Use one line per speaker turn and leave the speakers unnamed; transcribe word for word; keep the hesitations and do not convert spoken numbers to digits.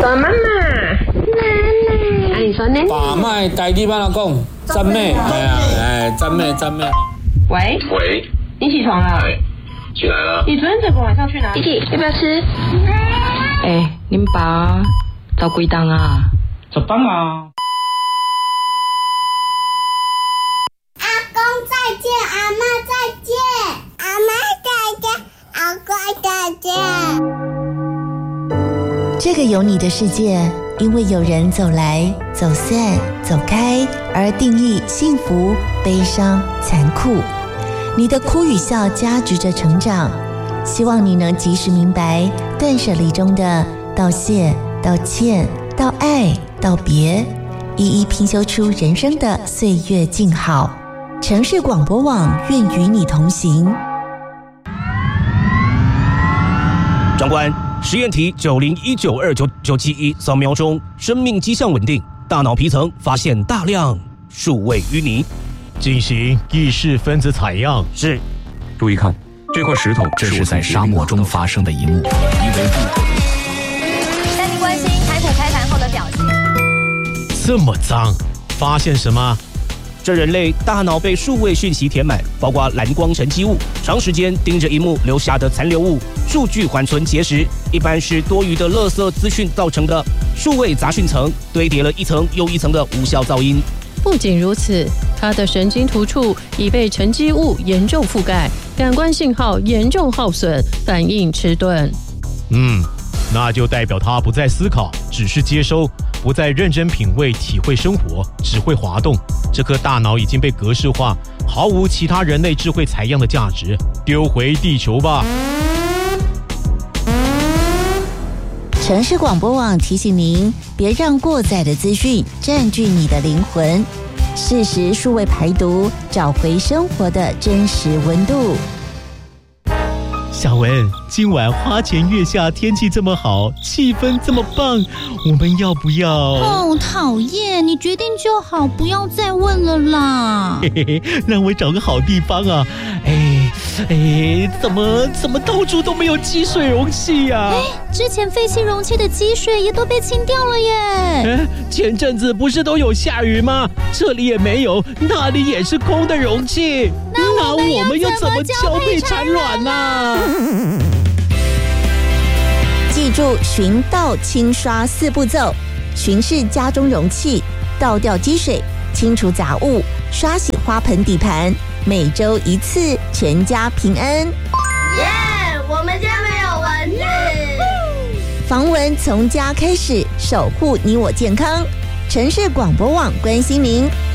说妈妈，妈妈。啊，你说呢？
把脉台语帮他讲，赞美，哎呀，哎，赞美赞美。
喂
喂，
你起床了？
哎，起来了。
你昨天整个晚上去哪里？弟弟，要不要吃？
哎、欸，恁爸走几档啊？
十档啊。
阿公再见，阿嬷再见，阿嬷再见，阿公再见。
这个有你的世界，因为有人走来走散走开而定义幸福、悲伤、残酷。你的哭与笑加值着成长，希望你能及时明白断舍离中的道谢、道歉、道爱、道别，一一拼修出人生的岁月静好。城市广播网愿与你同行。
长官，实验题九零一九二九九七一扫描中，生命迹象稳定，大脑皮层发现大量数位淤泥，
进行意识分子采样。
是。
注意看，这块石头，
这是在沙漠中发生的一幕。因为
带您关心台股开盘后的表现。
这么脏，发现什么？
这人类大脑被数位讯息填满，包括蓝光沉积物，长时间盯着萤幕留下的残留物，数据缓存结实，一般是多余的垃圾资讯造成的。数位杂讯层堆叠了一层又一层的无效噪音。
不仅如此，它的神经突触已被沉积物严重覆盖，感官信号严重耗损，反应迟钝。
嗯，那就代表他不再思考，只是接收，不再认真品味、体会生活，只会滑动。这颗大脑已经被格式化，毫无其他人类智慧采样的价值，丢回地球吧。
城市广播网提醒您，别让过载的资讯占据你的灵魂，适时数位排毒，找回生活的真实温度。
小文，今晚花前月下，天气这么好，气氛这么棒，我们要不要？
哦，讨厌！你决定就好，不要再问了啦。
嘿嘿嘿，让我找个好地方啊！哎哎，怎么怎么到处都没有积水容器呀、啊？
哎，之前废弃容器的积水也都被清掉了耶。
哎，前阵子不是都有下雨吗？这里也没有，那里也是空的容器。那我们又怎么交配产卵呢、啊？
记住循倒清刷四步骤：巡视家中容器，倒掉积水，清除杂物，刷洗花盆底盘，每周一次，全家平安。
耶，我们家没有蚊子。
防蚊从家开始，守护你我健康。城市广播网关心您。